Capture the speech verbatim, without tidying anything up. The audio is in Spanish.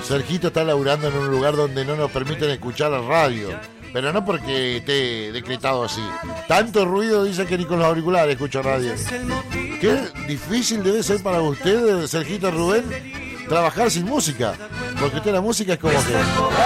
Sergito está laburando en un lugar donde no nos permiten escuchar la radio. Pero no porque esté decretado así. Tanto ruido dice que ni con los auriculares escucha radio. Qué difícil debe ser para usted, Sergito Rubén, trabajar sin música. Porque usted la música es como que...